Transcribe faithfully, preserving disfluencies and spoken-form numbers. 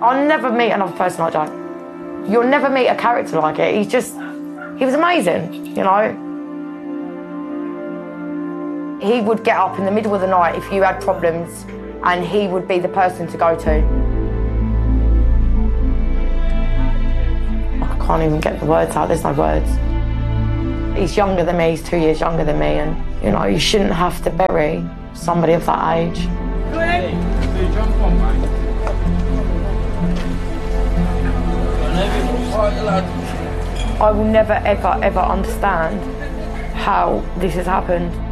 I'll never meet another person like Jack. You'll never meet a character like it. He's just, he was amazing, you know? He would get up in the middle of the night if you had problems, and he would be the person to go to. I can't even get the words out, there's no words. He's younger than me, he's two years younger than me, and you know, you shouldn't have to bury somebody of that age. I will never, ever, ever understand how this has happened.